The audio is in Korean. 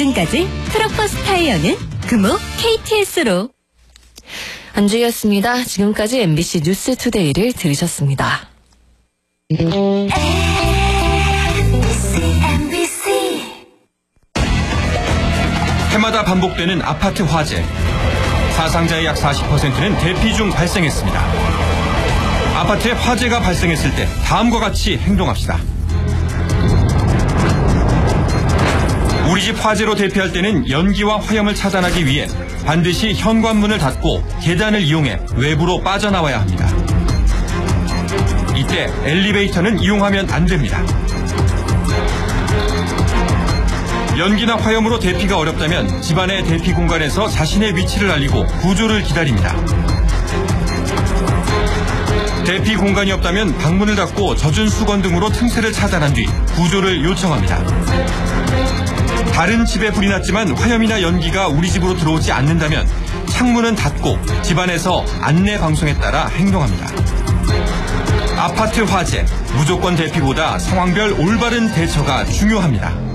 지금까지 트럭버스 타이어는 금호 KTS로. 안주희였습니다. 지금까지 MBC 뉴스투데이를 들으셨습니다. 해마다 반복되는 아파트 화재. 사상자의 약 40%는 대피 중 발생했습니다. 아파트에 화재가 발생했을 때 다음과 같이 행동합시다. 우리 집 화재로 대피할 때는 연기와 화염을 차단하기 위해 반드시 현관문을 닫고 계단을 이용해 외부로 빠져나와야 합니다. 이때 엘리베이터는 이용하면 안 됩니다. 연기나 화염으로 대피가 어렵다면 집안의 대피 공간에서 자신의 위치를 알리고 구조를 기다립니다. 대피 공간이 없다면 방문을 닫고 젖은 수건 등으로 틈새를 차단한 뒤 구조를 요청합니다. 다른 집에 불이 났지만 화염이나 연기가 우리 집으로 들어오지 않는다면 창문은 닫고 집안에서 안내 방송에 따라 행동합니다. 아파트 화재, 무조건 대피보다 상황별 올바른 대처가 중요합니다.